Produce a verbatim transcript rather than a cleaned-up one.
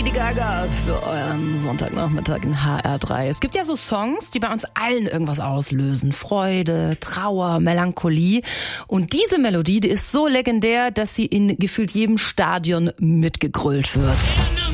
Lady Gaga für euren Sonntagnachmittag in H R drei. Es gibt ja so Songs, die bei uns allen irgendwas auslösen. Freude, Trauer, Melancholie. Und diese Melodie, die ist so legendär, dass sie in gefühlt jedem Stadion mitgegrölt wird.